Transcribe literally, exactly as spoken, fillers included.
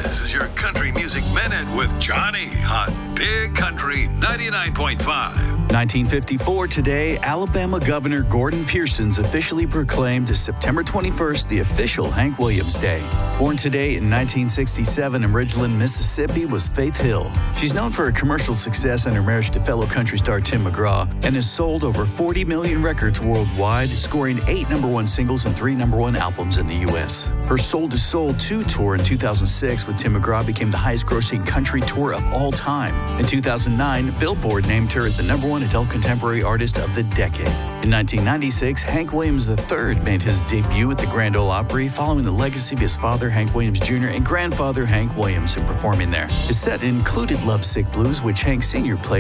This is your Country Music Minute with Johnny on Big Country ninety-nine point five. nineteen fifty-four today, Alabama Governor Gordon Pearson's officially proclaimed September twenty-first the official Hank Williams Day. Born today in nineteen sixty-seven in Ridgeland, Mississippi, was Faith Hill. She's known for her commercial success and her marriage to fellow country star Tim McGraw, and has sold over forty million records worldwide, scoring eight number one singles and three number one albums in the U S. Her Soul to Soul two tour in two thousand six with Tim McGraw became the highest-grossing country tour of all time. In two thousand nine, Billboard named her as the number one adult contemporary artist of the decade. In nineteen ninety-six, Hank Williams the third made his debut at the Grand Ole Opry, following the legacy of his father, Hank Williams Junior, and grandfather, Hank Williams, in performing there. His set included Lovesick Blues, which Hank Senior played